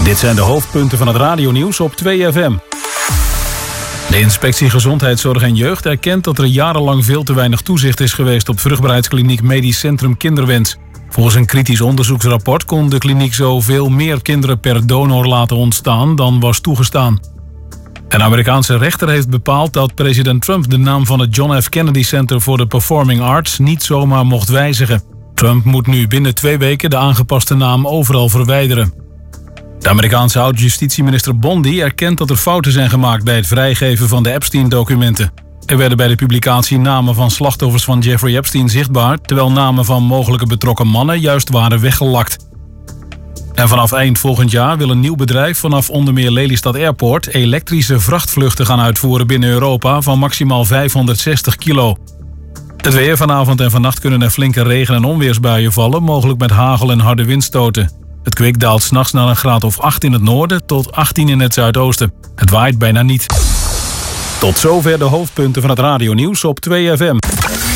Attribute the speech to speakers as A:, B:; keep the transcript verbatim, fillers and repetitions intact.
A: Dit zijn de hoofdpunten van het radionieuws op twee F M. De Inspectie Gezondheidszorg en Jeugd erkent dat er jarenlang veel te weinig toezicht is geweest op vruchtbaarheidskliniek Medisch Centrum Kinderwens. Volgens een kritisch onderzoeksrapport kon de kliniek zo veel meer kinderen per donor laten ontstaan dan was toegestaan. Een Amerikaanse rechter heeft bepaald dat president Trump de naam van het John F. Kennedy Center for the Performing Arts niet zomaar mocht wijzigen. Trump moet nu binnen twee weken de aangepaste naam overal verwijderen. De Amerikaanse oud-justitieminister Bondi erkent dat er fouten zijn gemaakt bij het vrijgeven van de Epstein-documenten. Er werden bij de publicatie namen van slachtoffers van Jeffrey Epstein zichtbaar, terwijl namen van mogelijke betrokken mannen juist waren weggelakt. En vanaf eind volgend jaar wil een nieuw bedrijf vanaf onder meer Lelystad Airport elektrische vrachtvluchten gaan uitvoeren binnen Europa van maximaal vijfhonderdzestig kilo. Het weer: vanavond en vannacht kunnen er flinke regen- en onweersbuien vallen, mogelijk met hagel en harde windstoten. Het kwik daalt 's nachts naar een graad of acht in het noorden tot achttien in het zuidoosten. Het waait bijna niet. Tot zover de hoofdpunten van het radionieuws op twee F M.